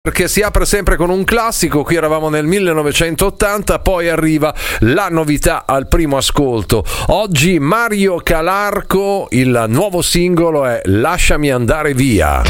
Perché si apre sempre con un classico. Qui eravamo nel 1980, poi arriva la novità al primo ascolto. Oggi Mario Calarco, il nuovo singolo è Lasciami andare via.